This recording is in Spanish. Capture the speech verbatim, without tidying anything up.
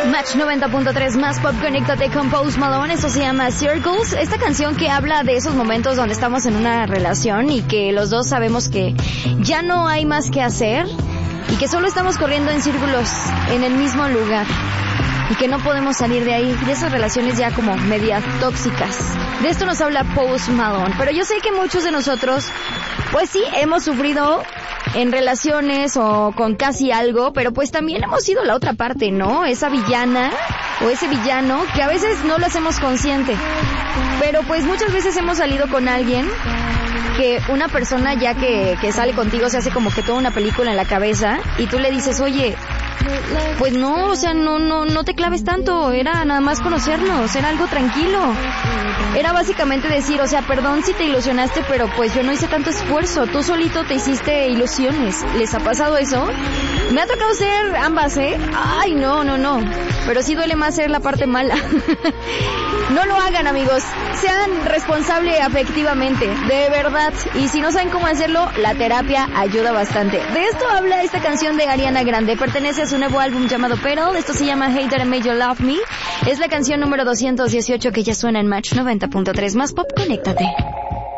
Match noventa punto tres más pop, conéctate con Post Malone. Esto se llama Circles. Esta canción que habla de esos momentos donde estamos en una relación y que los dos sabemos que ya no hay más que hacer y que solo estamos corriendo en círculos en el mismo lugar y que no podemos salir de ahí, de esas relaciones ya como media tóxicas. De esto nos habla Post Malone. Pero yo sé que muchos de nosotros, pues sí, hemos sufrido en relaciones o con casi algo, pero pues también hemos sido la otra parte, ¿no? Esa villana o ese villano que a veces no lo hacemos consciente, pero pues muchas veces hemos salido con alguien que una persona ya que, que sale contigo se hace como que toda una película en la cabeza y tú le dices, oye, pues no, o sea, no, no, no te claves tanto, era nada más conocernos, era algo tranquilo. Era básicamente decir, o sea, perdón si te ilusionaste, pero pues yo no hice tanto esfuerzo, tú solito te hiciste ilusiones. ¿Les ha pasado eso? Me ha tocado ser ambas, ¿eh? Ay, no, no, no. Pero sí duele más ser la parte mala. No lo hagan, amigos. Sean responsables afectivamente, de verdad. Y si no saben cómo hacerlo, la terapia ayuda bastante. De esto habla esta canción de Ariana Grande. Pertenece a su nuevo álbum llamado Petal. Esto se llama Hate That I Made You Love Me. Es la canción número doscientos dieciocho que ya suena en Match noventa punto tres más pop. Conéctate.